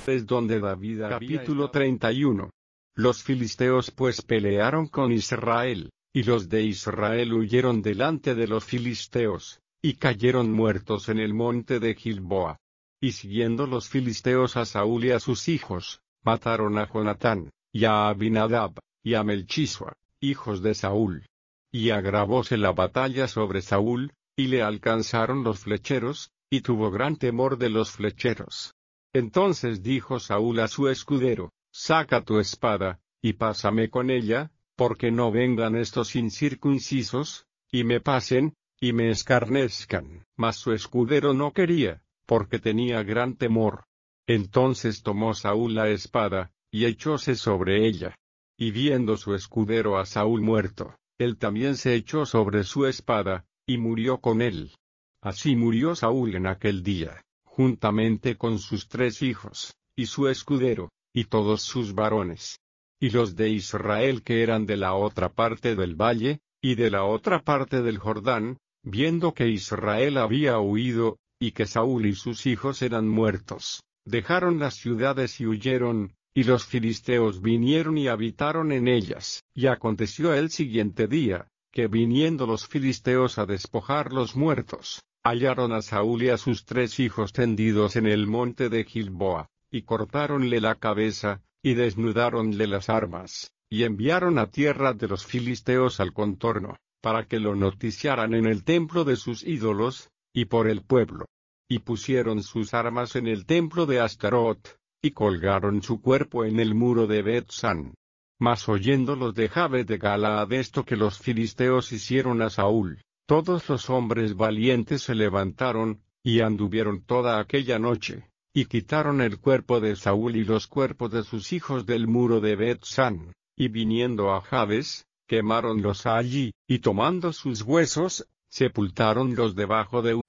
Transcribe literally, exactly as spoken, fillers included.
Es donde David capítulo treinta y uno. Los filisteos pues pelearon con Israel, y los de Israel huyeron delante de los filisteos, y cayeron muertos en el monte de Gilboa. Y siguiendo los filisteos a Saúl y a sus hijos, mataron a Jonatán, y a Abinadab, y a Melchisua, hijos de Saúl. Y agravóse la batalla sobre Saúl, y le alcanzaron los flecheros, y tuvo gran temor de los flecheros. Entonces dijo Saúl a su escudero: saca tu espada, y pásame con ella, porque no vengan estos incircuncisos, y me pasen, y me escarnezcan. Mas su escudero no quería, porque tenía gran temor. Entonces tomó Saúl la espada, y echóse sobre ella. Y viendo su escudero a Saúl muerto, él también se echó sobre su espada, y murió con él. Así murió Saúl en aquel día, juntamente con sus tres hijos, y su escudero, y todos sus varones. Y los de Israel que eran de la otra parte del valle, y de la otra parte del Jordán, viendo que Israel había huido, y que Saúl y sus hijos eran muertos, dejaron las ciudades y huyeron, y los filisteos vinieron y habitaron en ellas. Y aconteció el siguiente día, que viniendo los filisteos a despojar los muertos, hallaron a Saúl y a sus tres hijos tendidos en el monte de Gilboa, y cortáronle la cabeza, y desnudáronle las armas, y enviaron a tierra de los filisteos al contorno, para que lo noticiaran en el templo de sus ídolos, y por el pueblo. Y pusieron sus armas en el templo de Astarot, y colgaron su cuerpo en el muro de Bet-san. Mas oyendo los de Jabe de Galaad esto que los filisteos hicieron a Saúl, todos los hombres valientes se levantaron, y anduvieron toda aquella noche, y quitaron el cuerpo de Saúl y los cuerpos de sus hijos del muro de Bet-san, y viniendo a Jabes, quemáronlos allí, y tomando sus huesos, sepultáronlos debajo de